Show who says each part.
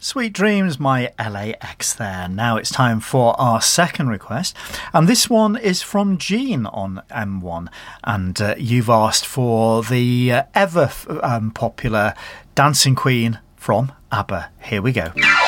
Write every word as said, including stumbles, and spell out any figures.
Speaker 1: Sweet Dreams, my L A X there. Now it's time for our second request, and this one is from Jean on M one, and uh, you've asked for the uh, ever um, popular Dancing Queen from ABBA. Here we go.